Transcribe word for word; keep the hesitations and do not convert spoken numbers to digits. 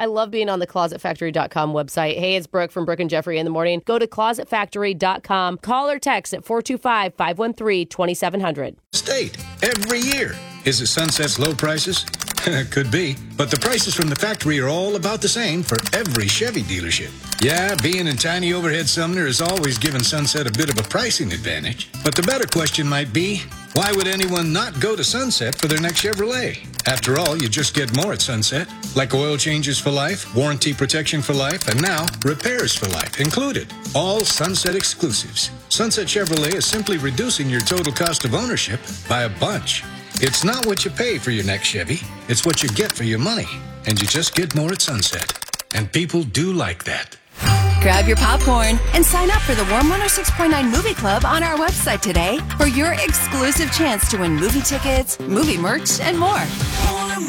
I love being on the closet factory dot com website. Hey, it's Brooke from Brooke and Jeffrey in the morning. Go to closet factory dot com. Call or text at four two five, five one three, two seven zero zero. State every year. Is it Sunset's low prices? Could be, but the prices from the factory are all about the same for every Chevy dealership. Yeah, being in tiny overhead Sumner has always given Sunset a bit of a pricing advantage. But the better question might be, why would anyone not go to Sunset for their next Chevrolet? After all, you just get more at Sunset, like oil changes for life, warranty protection for life, and now repairs for life included. All Sunset exclusives. Sunset Chevrolet is simply reducing your total cost of ownership by a bunch. It's not what you pay for your next Chevy, it's what you get for your money. And you just get more at Sunset. And people do like that. Grab your popcorn and sign up for the Warm one oh six point nine Movie Club on our website today for your exclusive chance to win movie tickets, movie merch, and more.